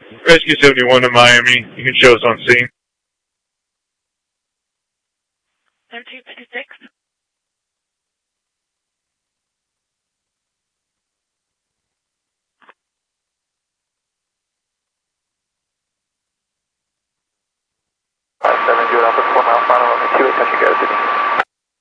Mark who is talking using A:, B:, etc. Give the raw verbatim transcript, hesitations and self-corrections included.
A: Rescue seventy-one to Miami. You can show us on scene.
B: thirteen fifty-six.
C: five seven, do it off at four mile final, let me two eight, touch you guys.